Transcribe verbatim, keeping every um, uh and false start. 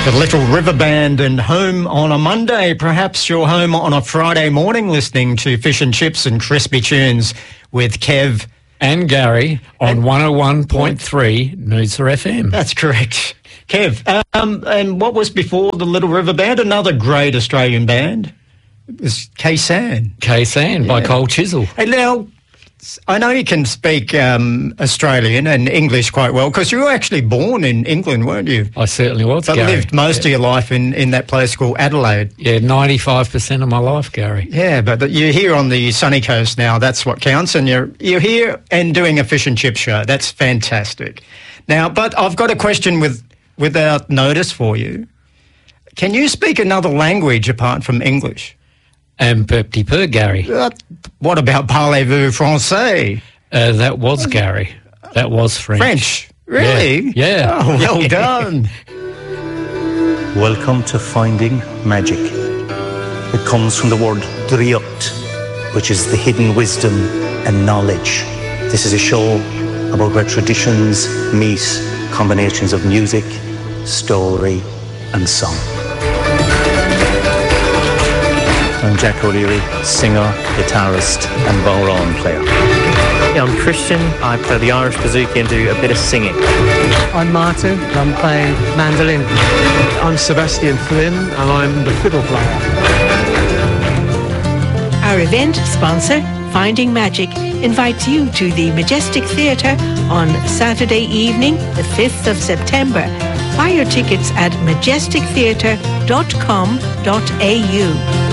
The Little River Band and Home on a Monday. Perhaps you're home on a Friday morning listening to Fish and Chips and Crispy Tunes with Kev and Gary on one oh one point three Noosa F M. That's correct. Kev, um, and what was before the Little River Band? Another great Australian band. It was K-San. K-San by yeah. Cole Chisel. And now, I know you can speak um, Australian and English quite well because you were actually born in England, weren't you? I certainly was, But Gary. lived most yeah. of your life in, in that place called Adelaide. Yeah, ninety-five percent of my life, Gary. Yeah, but you're here on the sunny coast now. That's what counts. And you're, you're here and doing a fish and chip show. That's fantastic. Now, but I've got a question with without notice for you. Can you speak another language apart from English? And peu petit peu, Gary. Uh, what about parlez-vous français? Uh, that was Gary. That was French. French? Really? Yeah. yeah. Oh, well done. Welcome to Finding Magic. It comes from the word driot, which is the hidden wisdom and knowledge. This is a show about where traditions meet combinations of music, story, and song. I'm Jack O'Leary, singer, guitarist, and bodhrán player. Yeah, I'm Christian. I play the Irish bouzouki and do a bit of singing. I'm Martin. I'm playing mandolin. I'm Sebastian Flynn, and I'm the fiddle player. Our event sponsor, Finding Magic, invites you to the Majestic Theatre on Saturday evening, the fifth of September. Buy your tickets at majestic theatre dot com dot a u.